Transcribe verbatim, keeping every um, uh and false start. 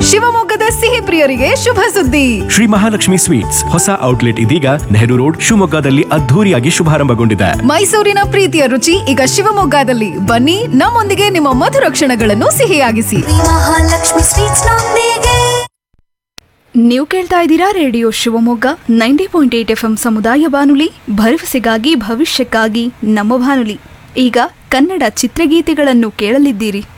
ಶಿವಮೊಗ್ಗದ ಸಿಹಿ ಪ್ರಿಯರಿಗೆ ಶುಭ ಸುದ್ದಿ. ಶ್ರೀ ಮಹಾಲಕ್ಷ್ಮಿ ಸ್ವೀಟ್ಸ್ ಹೊಸ ಔಟ್ಲೆಟ್ ಇದೀಗ ನೆಹರು ರೋಡ್ ಶಿವಮೊಗ್ಗದಲ್ಲಿ ಅದ್ಧೂರಿಯಾಗಿ ಶುಭಾರಂಭಗೊಂಡಿದೆ. ಮೈಸೂರಿನ ಪ್ರೀತಿಯ ರುಚಿ ಈಗ ಶಿವಮೊಗ್ಗದಲ್ಲಿ. ಬನ್ನಿ, ನಮ್ಮೊಂದಿಗೆ ನಿಮ್ಮ ಮಧುರ ಕ್ಷಣಗಳನ್ನು ಸಿಹಿಯಾಗಿಸಿ. ಮಹಾಲಕ್ಷ್ಮಿ ಸ್ವೀಟ್ಸ್ ನೊಂದಿಗೆ. ನೀವು ಕೇಳ್ತಾ ಇದ್ದೀರಾ radio Shivamogga ninety point eight F M ಸಮುದಾಯ ಬಾನುಲಿ, ಭರವಸೆಗಾಗಿ ಭವಿಷ್ಯಕ್ಕಾಗಿ ನಮ್ಮ ಬಾನುಲಿ. ಈಗ ಕನ್ನಡ ಚಿತ್ರಗೀತೆಗಳನ್ನು ಕೇಳಲಿದ್ದೀರಿ.